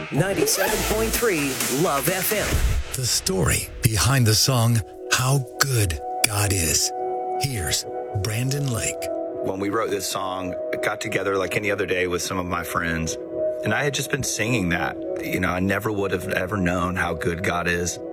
97.3 Love FM. The story behind the song, How Good God Is. Here's Brandon Lake. When we wrote this song, I got together like any other day with some of my friends, and I had just been singing that. I never would have ever known how good God is.